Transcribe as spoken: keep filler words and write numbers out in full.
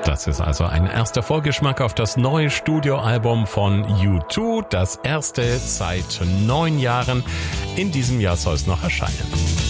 Das ist also ein erster Vorgeschmack auf das neue Studioalbum von U zwei, das erste seit neun Jahren. In diesem Jahr soll es noch erscheinen.